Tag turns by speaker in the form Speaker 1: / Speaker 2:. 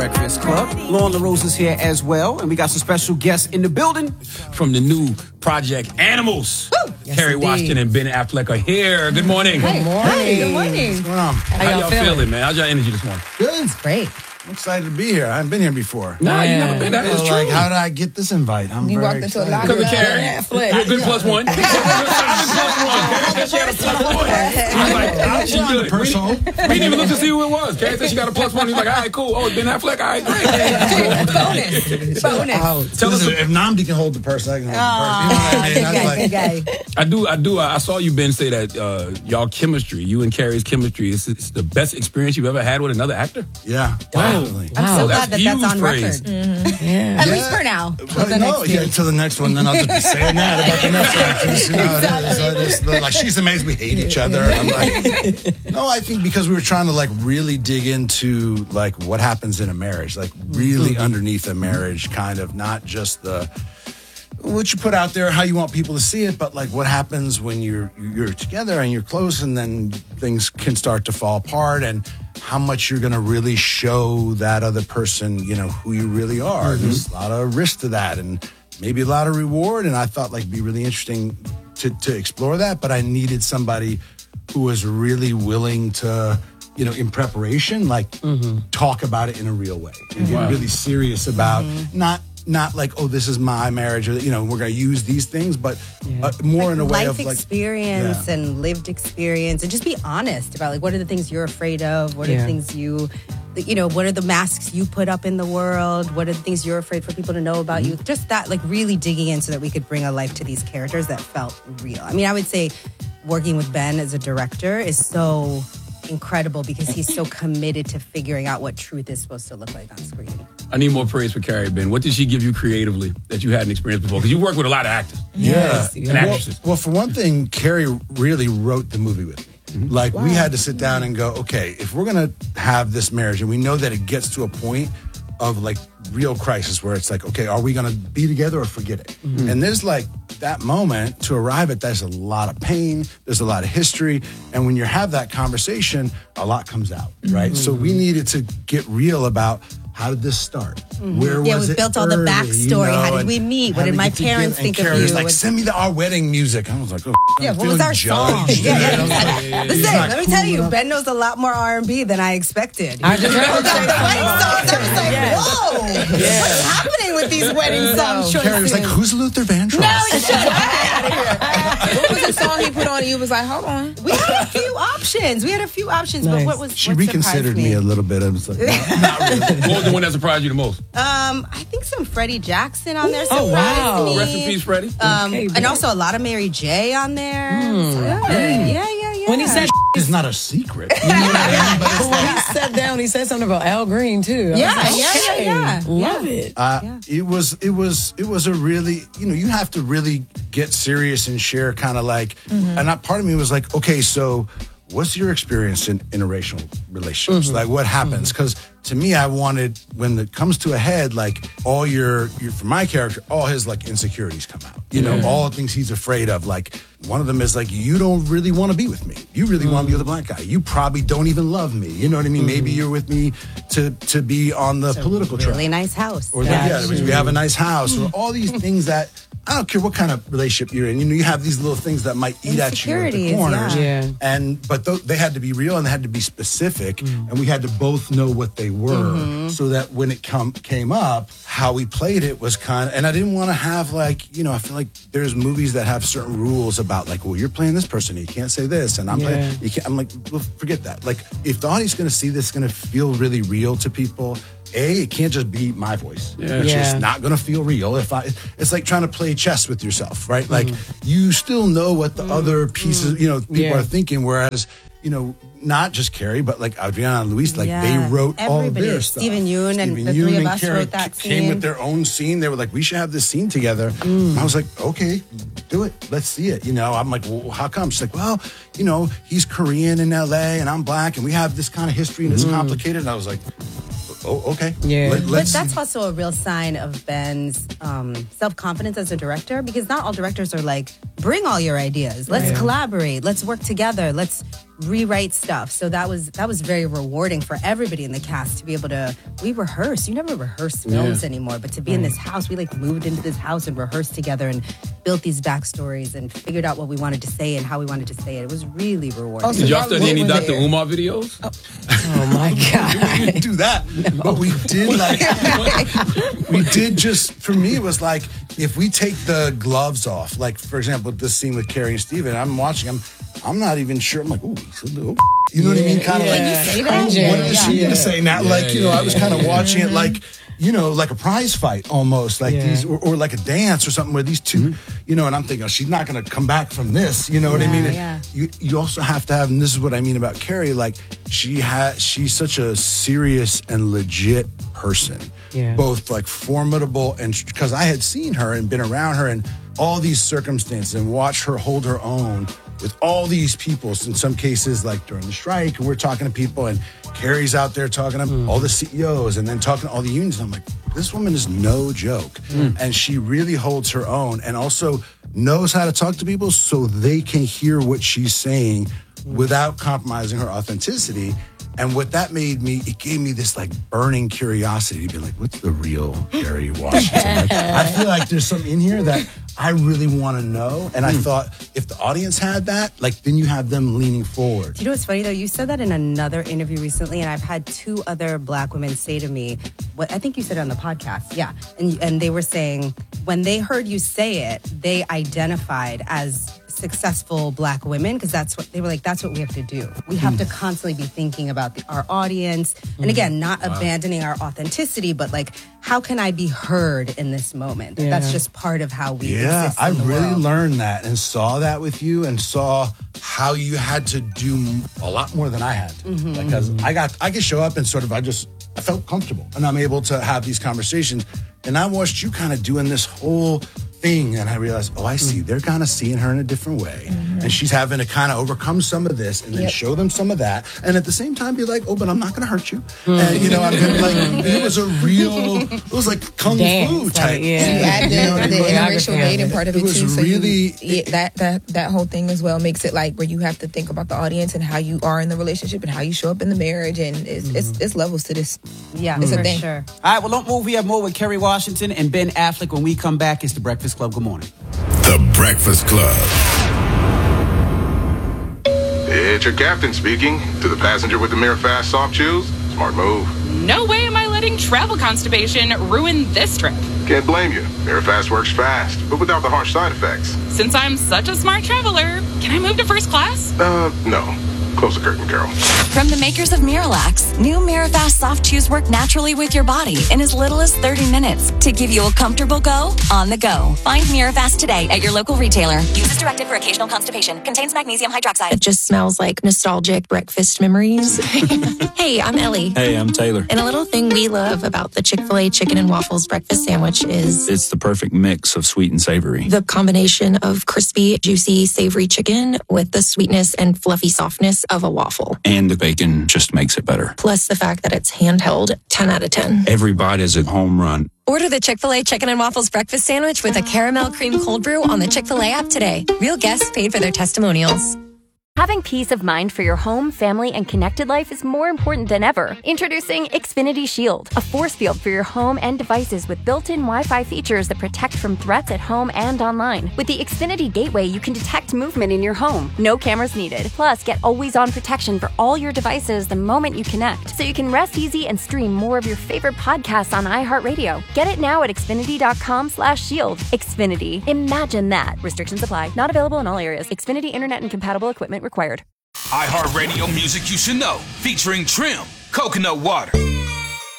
Speaker 1: Breakfast Club. Lauren LaRose is here as well, and we got some special guests in the building.
Speaker 2: From the new project Animals.
Speaker 3: Yes,
Speaker 2: Kerry
Speaker 3: indeed.
Speaker 2: Washington and Ben Affleck are here. Good morning.
Speaker 3: Good morning.
Speaker 4: Hey, good morning.
Speaker 3: What's going on?
Speaker 2: How y'all feeling, man? How's your energy this morning?
Speaker 3: Good. It's great.
Speaker 4: I'm excited to be here. I haven't been here before.
Speaker 2: No, you never been. That is true.
Speaker 4: Like, how did I get this invite? I'm
Speaker 3: You
Speaker 4: very
Speaker 3: walked into a
Speaker 4: excited.
Speaker 3: lot
Speaker 2: Because of
Speaker 3: of
Speaker 2: Kerry.
Speaker 3: Netflix.
Speaker 2: You're good plus one. I've been plus one. Kerry said she had a plus one. I was like, she good.
Speaker 4: Personal.
Speaker 2: We didn't even look to see who it was. Kerry said she got a plus one. He's like, all right, cool. Oh, it's Ben Affleck. All right, great.
Speaker 3: Bonus.
Speaker 2: Tell us.
Speaker 4: Listen, if Nam can hold the person, I can hold the person. You know what I mean? That's like,
Speaker 3: Good guy.
Speaker 2: I saw you, Ben, say that y'all chemistry, you and Kerry's chemistry, is the best experience you've ever had with another actor.
Speaker 4: yeah, definitely.
Speaker 3: I'm so glad that
Speaker 2: huge
Speaker 3: that's on
Speaker 2: praise.
Speaker 3: record. At least for now.
Speaker 4: But no, yeah, until the next one, then I'll just be saying that about the next actress. You know, like she's amazing. We hate each other. I'm like, no, I think because we were trying to like really dig into like what happens in a marriage, like really underneath a marriage, kind of not just the what you put out there, how you want people to see it, but like what happens when you're together and you're close, and then things can start to fall apart, and how much you're going to really show that other person, you know, who you really are. There's a lot of risk to that, and maybe a lot of reward. And I thought like it'd be really interesting to explore that, but I needed somebody who was really willing to, you know, in preparation, like talk about it in a real way and get really serious about not like, oh, this is my marriage, or, you know, we're going to use these things, but more
Speaker 5: like
Speaker 4: in a way
Speaker 5: life
Speaker 4: of like
Speaker 5: experience and lived experience, and just be honest about like what are the things you're afraid of, what are the things you know, what are the masks you put up in the world, what are the things you're afraid for people to know about you, just that, like really digging in so that we could bring a life to these characters that felt real. I mean, I would say working with Ben as a director is so incredible because he's so committed to figuring out what truth is supposed to look like on screen.
Speaker 2: I need more praise for Kerry, Ben. What did she give you creatively that you hadn't experienced before? Because you work with a lot of actors.
Speaker 4: and
Speaker 2: actresses.
Speaker 4: Well, for one thing, Kerry really wrote the movie with me. Like we had to sit down and go, okay, if we're gonna have this marriage, and we know that it gets to a point of like real crisis where it's like, okay, are we gonna be together or forget it? And there's like that moment to arrive at. There's a lot of pain. There's a lot of history, and when you have that conversation, a lot comes out, right? So we needed to get real about. How did this start? Where was
Speaker 5: we
Speaker 4: it?
Speaker 5: built all the backstory. How did we meet? What did my parents think of you?
Speaker 4: Like, send me our wedding music. I was like, oh,
Speaker 5: Yeah, what was our song? Listen, let me tell you, Ben knows a lot more R&B than I expected.
Speaker 3: I just heard
Speaker 5: the wedding songs, I was like, whoa, what's happening with these wedding song choices?
Speaker 4: Kerry was like, who's Luther Vandross?
Speaker 5: No, shut up.
Speaker 3: What was the song he put on? You was like, hold on.
Speaker 5: We had a few options. But what was
Speaker 4: She reconsidered me a little bit. I was like, not really.
Speaker 2: What was the one that surprised you the most?
Speaker 5: I think some Freddie Jackson on there
Speaker 3: Oh,
Speaker 5: surprised
Speaker 3: wow.
Speaker 5: me.
Speaker 2: Rest in peace, Freddie.
Speaker 5: And also a lot of Mary J on there. So, yeah.
Speaker 3: When he said
Speaker 4: It's not a secret.
Speaker 3: when he sat down, he said something about Al Green too.
Speaker 5: Yeah.
Speaker 3: Love it.
Speaker 4: It was a really, you know, you have to really get serious and share kind of like, and that part of me was like, okay, so what's your experience in interracial relationships? Like what happens? Because to me, I wanted, when it comes to a head, like all your for my character, all his like insecurities come out. You know, all the things he's afraid of. Like one of them is like, you don't really want to be with me. You really want to be with a black guy. You probably don't even love me. You know what I mean? Maybe you're with me to be on the political track.
Speaker 5: Really nice house.
Speaker 4: Or we have a nice house. Or all these things that, I don't care what kind of relationship you're in. You know, you have these little things that might eat at you at the corners. But they had to be real and they had to be specific. And we had to both know what they were so that when it came up, how we played it was kind of, and I didn't want to have like, you know, I feel like there's movies that have certain rules about like, well, you're playing this person, you can't say this, and I'm playing, you can't, I'm like, well, forget that. Like, if the audience is going to see this, it's going to feel really real to people. It can't just be my voice. It's just not going to feel real. It's like trying to play chess with yourself, right? Like you still know what the other pieces, you know, people are thinking. Whereas, you know, not just Kerry, but like Adriana and Luis, like they wrote all of their stuff.
Speaker 5: Stephen Yeun and the three of us wrote that scene.
Speaker 4: Came with their own scene. They were like, we should have this scene together. I was like, okay, do it. Let's see it. You know, I'm like, well, how come? She's like, well, you know, he's Korean in LA and I'm black and we have this kind of history and it's complicated. And I was like, oh, okay.
Speaker 5: Yeah. But that's also a real sign of Ben's self-confidence as a director, because not all directors are like, bring all your ideas. Let's collaborate. Let's work together. Let's rewrite stuff. So that was very rewarding for everybody in the cast to be able to. We rehearse. You never rehearse films anymore, but to be in this house, we like moved into this house and rehearsed together and built these backstories and figured out what we wanted to say and how we wanted to say it. It was really rewarding.
Speaker 3: Oh, so
Speaker 2: Did y'all study any
Speaker 3: lived
Speaker 2: Dr.
Speaker 3: there.
Speaker 2: Umar videos?
Speaker 3: Oh my God.
Speaker 4: We didn't do that, but we did we did just, for me, it was like, if we take the gloves off, like, for example, this scene with Carrie and Steven, I'm watching, I'm not even sure. I'm like, ooh, he's a little, you know what I mean? Kind of like,
Speaker 5: say that?
Speaker 4: what is she going to say now? Like, you know, I was kind of watching it like, you know, like a prize fight almost, like these, or like a dance or something where these two, you know, and I'm thinking, oh, she's not going to come back from this, you know what I mean?
Speaker 5: Yeah.
Speaker 4: You also have to have, and this is what I mean about Carrie, like, she's such a serious and legit person.
Speaker 3: Yeah.
Speaker 4: Both like formidable, and because I had seen her and been around her in all these circumstances and watched her hold her own with all these people. In some cases, like during the strike, and we're talking to people, and Carrie's out there talking to all the CEOs and then talking to all the unions. I'm like, this woman is no joke. And she really holds her own and also knows how to talk to people so they can hear what she's saying without compromising her authenticity. And what that made me, it gave me this like burning curiosity to be like, what's the real Carrie Washington? Like, I feel like there's something in here that I really want to know. And I thought if the audience had that, like, then you have them leaning forward.
Speaker 5: You know what's funny though? You said that in another interview recently, and I've had 2 other Black women say to me, what I think you said it on the podcast, and they were saying when they heard you say it, they identified as successful Black women because that's what they were like. That's what we have to do. We have to constantly be thinking about our audience, and again, not abandoning our authenticity, but like, how can I be heard in this moment?
Speaker 3: Yeah.
Speaker 5: That's just part of how we.
Speaker 4: Yeah,
Speaker 5: exist in
Speaker 4: I
Speaker 5: the
Speaker 4: really
Speaker 5: world.
Speaker 4: learned that and saw that with you and saw how you had to do a lot more than I had to. Because I could show up and sort of, I felt comfortable and I'm able to have these conversations. And I watched you kind of doing this whole thing and I realized, oh, I see. They're kind of seeing her in a different way. And she's having to kind of overcome some of this and then show them some of that. And at the same time be like, oh, but I'm not going to hurt you. And, you know, I'm gonna be like, it was a real, it was like kung fu type.
Speaker 3: Yeah.
Speaker 6: You add the interracial dating part of it,
Speaker 4: It was
Speaker 6: too. So
Speaker 4: really-
Speaker 6: that whole thing as well makes it like where you have to think about the audience and how you are in the relationship and how you show up in the marriage, and it's levels to this.
Speaker 5: Yeah,
Speaker 6: It's a
Speaker 5: for
Speaker 6: thing.
Speaker 5: sure.
Speaker 1: All right, well, don't move. We have more with Kerry Washington and Ben Affleck when we come back. It's The Breakfast Club. Good morning.
Speaker 7: The Breakfast Club.
Speaker 8: It's your captain speaking. To the passenger with the Mirror Fast soft chews, smart move.
Speaker 9: No way am I letting travel constipation ruin this trip.
Speaker 8: Can't blame you. Mirror Fast works fast, but without the harsh side effects.
Speaker 9: Since I'm such a smart traveler, can I move to first class?
Speaker 8: No. Close the curtain, Carol.
Speaker 10: From the makers of Miralax, new Mirafast soft chews work naturally with your body in as little as 30 minutes to give you a comfortable go on the go. Find Mirafast today at your local retailer. Use as directed for occasional constipation. Contains magnesium hydroxide.
Speaker 11: It just smells like nostalgic breakfast memories. Hey, I'm Ellie.
Speaker 12: Hey, I'm Taylor.
Speaker 11: And a little thing we love about the Chick-fil-A chicken and waffles breakfast sandwich is
Speaker 12: It's the perfect mix of sweet and savory.
Speaker 11: the combination of crispy, juicy, savory chicken with the sweetness and fluffy softness of a waffle.
Speaker 12: And the bacon just makes it better.
Speaker 11: Plus the fact that it's handheld, 10 out of 10.
Speaker 12: Every bite is a home run.
Speaker 10: Order the Chick-fil-A chicken and waffles breakfast sandwich with a caramel cream cold brew on the Chick-fil-A app today. Real guests paid for their testimonials.
Speaker 13: Having peace of mind for your home, family, and connected life is more important than ever. Introducing Xfinity Shield, a force field for your home and devices with built-in Wi-Fi features that protect from threats at home and online. With the Xfinity Gateway, you can detect movement in your home. No cameras needed. Plus, get always-on protection for all your devices the moment you connect, so you can rest easy and stream more of your favorite podcasts on iHeartRadio. Get it now at Xfinity.com/shield. Xfinity. Imagine that. Restrictions apply. Not available in all areas. Xfinity Internet and compatible equipment required.
Speaker 7: iHeartRadio music you should know, featuring Trim, Coconut Water.